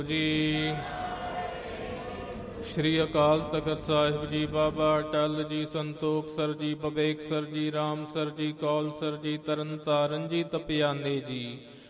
ਜੀ। ਸ਼੍ਰੀ ਅਕਾਲ ਤਖਤ ਸਾਹਿਬ ਜੀ, ਬਾਬਾ ਅਟਲ ਜੀ, ਸੰਤੋਖ ਸਰ ਜੀ, ਬਵੇਕ ਸਰ ਜੀ, ਰਾਮ ਸਰ ਜੀ, ਕੌਲ ਸਰ ਜੀ, ਤਰਨ ਤਾਰਨ ਜੀ, ਤਪਿਆਨੇ ਜੀ,